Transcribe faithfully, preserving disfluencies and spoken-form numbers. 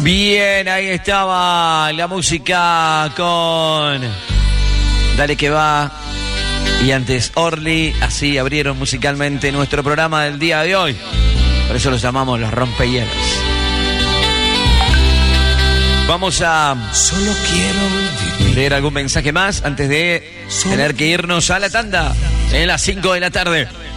Bien, ahí estaba la música con Dale que va y antes Orly. Así abrieron musicalmente nuestro programa del día de hoy. Por eso los llamamos los rompehielos. Vamos a Solo quiero leer algún mensaje más antes de tener que irnos a la tanda en las cinco de la tarde.